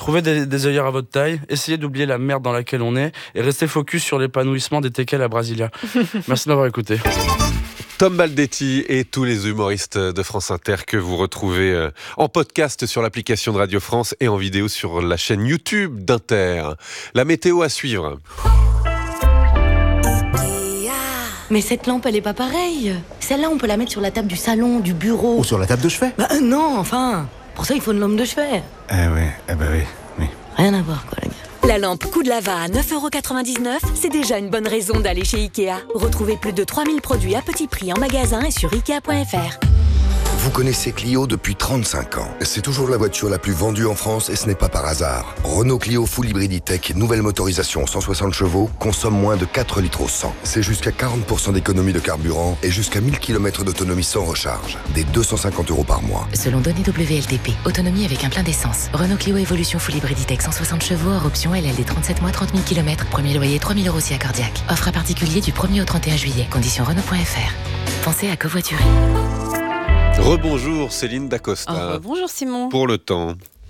Trouvez des œillères à votre taille, essayez d'oublier la merde dans laquelle on est et restez focus sur l'épanouissement des teckels à Brasilia. Merci de m'avoir écouté. Tom Baldetti et tous les humoristes de France Inter que vous retrouvez en podcast sur l'application de Radio France et en vidéo sur la chaîne YouTube d'Inter. La météo à suivre. Mais cette lampe, elle est pas pareille. Celle-là, on peut la mettre sur la table du salon, du bureau. Ou sur la table de chevet. Bah non, enfin. Pour ça, il faut une lampe de chevet. Oui. Rien à voir, quoi, les gars. La lampe Coup de Lava à 9,99€, c'est déjà une bonne raison d'aller chez Ikea. Retrouvez plus de 3000 produits à petit prix en magasin et sur Ikea.fr. Vous connaissez Clio depuis 35 ans. C'est toujours la voiture la plus vendue en France et ce n'est pas par hasard. Renault Clio Full Hybrid E-Tech, nouvelle motorisation 160 chevaux, consomme moins de 4 litres au 100. C'est jusqu'à 40% d'économie de carburant et jusqu'à 1000 km d'autonomie sans recharge. Des 250€ par mois. Selon données WLTP, autonomie avec un plein d'essence. Renault Clio Evolution Full Hybrid E-Tech 160 chevaux, hors option LLD 37 mois, 30 000 km. Premier loyer 3 000€ si accordiaque. Offre à particulier du 1er au 31 juillet. Conditions Renault.fr. Pensez à covoiturer. Rebonjour Céline Dacosta. Bonjour Simon. Pour le temps.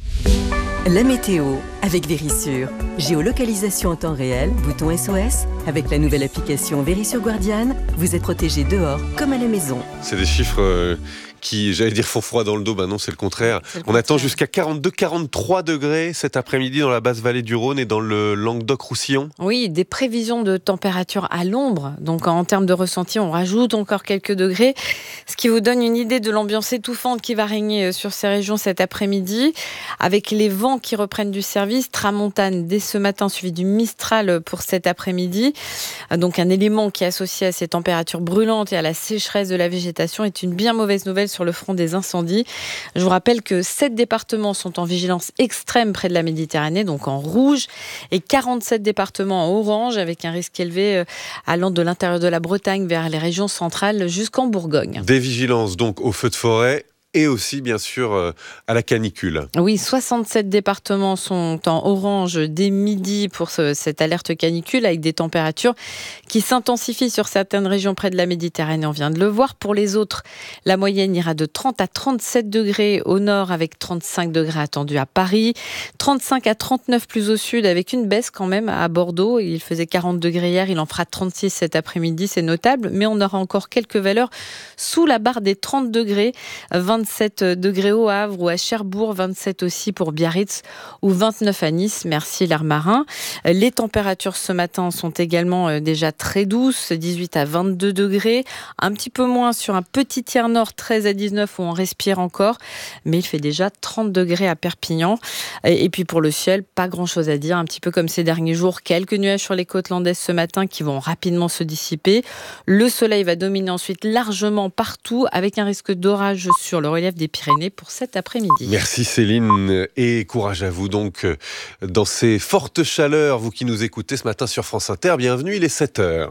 La météo avec Verisure. Géolocalisation en temps réel, bouton SOS. Avec la nouvelle application Verisure Guardian, vous êtes protégé dehors comme à la maison. C'est des chiffres qui, j'allais dire, font froid dans le dos. Ben non, c'est le contraire. On attend jusqu'à 42-43 degrés cet après-midi dans la basse vallée du Rhône et dans le Languedoc-Roussillon. Oui, des prévisions de température à l'ombre. Donc en termes de ressenti, on rajoute encore quelques degrés. Ce qui vous donne une idée de l'ambiance étouffante qui va régner sur ces régions cet après-midi. Avec les vents qui reprennent du service, tramontane dès ce matin suivi du Mistral pour cet après-midi. Donc un élément qui est associé à ces températures brûlantes et à la sécheresse de la végétation est une bien mauvaise nouvelle sur le front des incendies. Je vous rappelle que 7 départements sont en vigilance extrême près de la Méditerranée, donc en rouge, et 47 départements en orange, avec un risque élevé allant de l'intérieur de la Bretagne vers les régions centrales jusqu'en Bourgogne. Des vigilances donc aux feux de forêt et aussi, bien sûr, à la canicule. Oui, 67 départements sont en orange dès midi pour cette alerte canicule, avec des températures qui s'intensifient sur certaines régions près de la Méditerranée, on vient de le voir. Pour les autres, la moyenne ira de 30 à 37 degrés au nord, avec 35 degrés attendus à Paris, 35 à 39 plus au sud, avec une baisse quand même à Bordeaux. Il faisait 40 degrés hier, il en fera 36 cet après-midi, c'est notable, mais on aura encore quelques valeurs sous la barre des 30 degrés, 27 degrés au Havre ou à Cherbourg, 27 aussi pour Biarritz ou 29 à Nice. Merci l'air marin. Les températures ce matin sont également déjà très douces, 18 à 22 degrés, un petit peu moins sur un petit tiers nord, 13 à 19 où on respire encore, mais il fait déjà 30 degrés à Perpignan. Et puis pour le ciel, pas grand chose à dire, un petit peu comme ces derniers jours, quelques nuages sur les côtes landaises ce matin qui vont rapidement se dissiper. Le soleil va dominer ensuite largement partout, avec un risque d'orage sur le relief des Pyrénées pour cet après-midi. Merci Céline et courage à vous donc dans ces fortes chaleurs, vous qui nous écoutez ce matin sur France Inter. Bienvenue, il est 7h.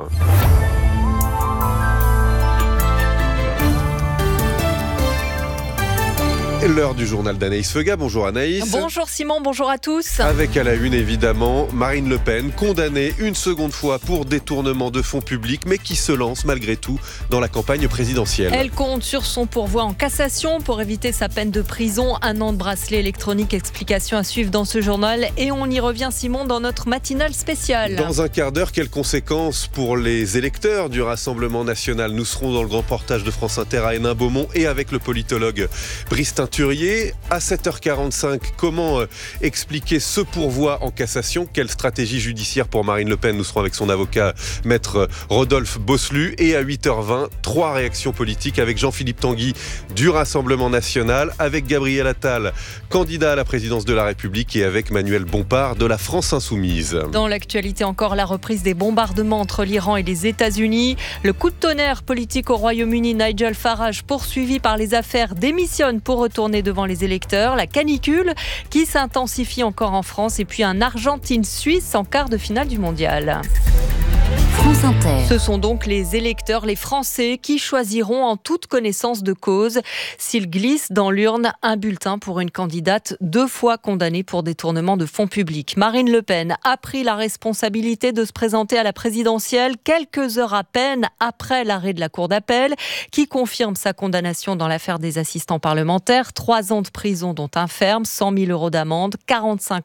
L'heure du journal d'Anaïs Feuga. Bonjour Anaïs. Bonjour Simon, bonjour à tous. Avec à la une évidemment Marine Le Pen, condamnée une seconde fois pour détournement de fonds publics, mais qui se lance malgré tout dans la campagne présidentielle. Elle compte sur son pourvoi en cassation pour éviter sa peine de prison. 1 an de bracelet électronique, explication à suivre dans ce journal. Et on y revient Simon dans notre matinale spéciale. Dans un quart d'heure, quelles conséquences pour les électeurs du Rassemblement National? Nous serons dans le grand reportage de France Inter à Hénin-Beaumont et avec le politologue Brice Teinturier. À 7h45, comment expliquer ce pourvoi en cassation? Quelle stratégie judiciaire pour Marine Le Pen? Nous serons avec son avocat, maître Rodolphe Bosselu. Et à 8h20, 3 réactions politiques avec Jean-Philippe Tanguy du Rassemblement National, avec Gabriel Attal, candidat à la présidence de la République, et avec Manuel Bompard de la France Insoumise. Dans l'actualité encore, la reprise des bombardements entre l'Iran et les États-Unis. Le coup de tonnerre politique au Royaume-Uni, Nigel Farage, poursuivi par les affaires, démissionne pour retourner devant les électeurs. La canicule qui s'intensifie encore en France, et puis un Argentine-Suisse en quart de finale du mondial. France Inter. Ce sont donc les électeurs, les Français, qui choisiront en toute connaissance de cause s'ils glissent dans l'urne un bulletin pour une candidate 2 fois condamnée pour détournement de fonds publics. Marine Le Pen a pris la responsabilité de se présenter à la présidentielle quelques heures à peine après l'arrêt de la Cour d'appel qui confirme sa condamnation dans l'affaire des assistants parlementaires. 3 ans de prison dont un ferme, 100 000 € d'amende, 45